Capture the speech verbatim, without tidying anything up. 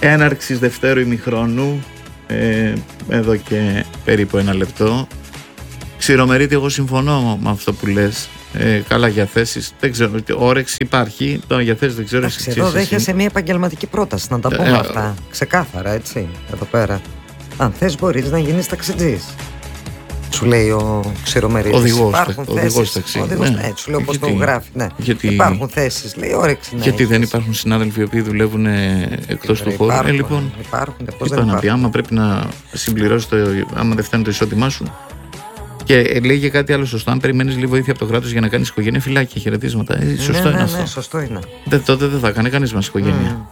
έναρξης δευτέρου ημιχρόνου, ε, εδώ και περίπου ένα λεπτό. Ξηρομερίτη, εγώ συμφωνώ με αυτό που λες. Ε, καλά για θέσεις, δεν ξέρω, όρεξη υπάρχει, τώρα για θέσεις δεν ξέρω. Εντάξει, εδώ δέχεσαι μια επαγγελματική πρόταση, να τα πούμε ε, αυτά ξεκάθαρα, έτσι, εδώ πέρα. Αν θες μπορείς να γίνεις ταξιτζής, σου λέει ο Ξηρομερίτης. Οδηγός, υπάρχουν οδηγός θέσεις, ταξί. οδηγός, Ναι. ναι, έτσι, σου λέω πώς το Γιατί- γράφει, ναι. γιατί- Υπάρχουν θέσεις, λέει, όρεξη να Γιατί έχεις. δεν υπάρχουν συνάδελφοι οι οποίοι δουλεύουν ε, εκτός του χώρου. Υπάρχουν, Ε, λοιπόν, υπάρχουν, πώς είπα δεν να πει, υπάρχουν. άμα πρέπει να συμπληρώσει το, άμα δεν φτάνει το εισόδημά σου. Και ε, λέγε κάτι άλλο σωστό. Αν περιμένεις λίγη βοήθεια από το κράτος για να κάνεις οικογένεια, φυλάκια, χαιρετίσματα. Ε, σωστό ναι, είναι ναι, αυτό. ναι, σωστό είναι. Δεν, τότε δεν θα κάνει κανείς μας οικογένεια. Mm.